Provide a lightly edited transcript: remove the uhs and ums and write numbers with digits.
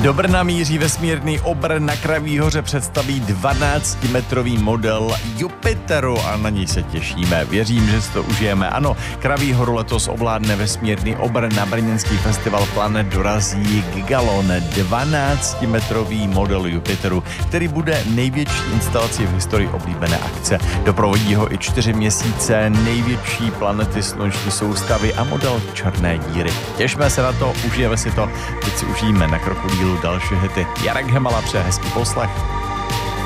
Do Brna míří vesmírný obr, na Kraví hoře představí 12-metrový model Jupiteru a na něj se těšíme. Věřím, že si to užijeme. Ano, Kraví horu letos ovládne vesmírný obr, na brněnský festival Planet dorazí Gigalon, 12-metrový model Jupiteru, který bude největší instalací v historii oblíbené akce. Doprovodí ho i 4 měsíce, největší planety sluneční soustavy a model černé díry. Těšme se na to, užijeme si to, teď si užijeme na Krokodýlu další hity. Jarek Hemala přeje hezký poslech.